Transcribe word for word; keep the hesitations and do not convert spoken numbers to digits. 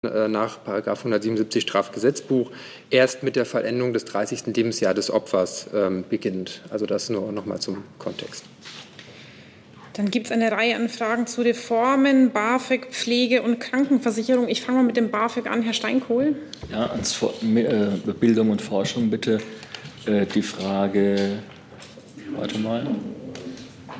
nach Paragraph hundertsiebenundsiebzig Strafgesetzbuch erst mit der Vollendung des dreißigsten Lebensjahres des Opfers ähm, beginnt. Also das nur noch mal zum Kontext. Dann gibt es eine Reihe an Fragen zu Reformen, BAföG, Pflege und Krankenversicherung. Ich fange mal mit dem BAföG an, Herr Steinkohl. Ja, ans Bildung und Forschung bitte. Die Frage, warte mal,